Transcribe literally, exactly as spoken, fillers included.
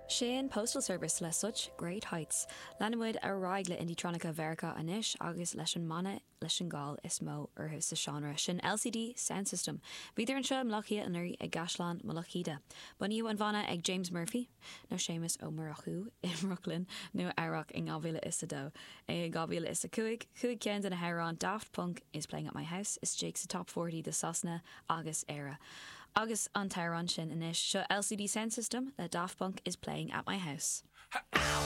Sin Postal Service le such Great Heights. Lenamuid a raig le Indietronica Verica anis agus leis an mana leis an gáil is mó arthú sa seanra sin L C D Sound System. Bhíidir an seo mlachia an nuirí ag Gaslan Malachida. Buníú an bhana ag James Murphy, nó Seamus ó Murachú in Brooklyn, nó Arach in Gabhíle is a dó. Ag Gabhíle is a cuaig, cuaig ceann in a Heron, Daft Punk is playing at my house, is Jake's top forty the Sosna agus era. Agus an Tyrone sin inis, seo L C D Sound System, the Daft Punk is playing at my house.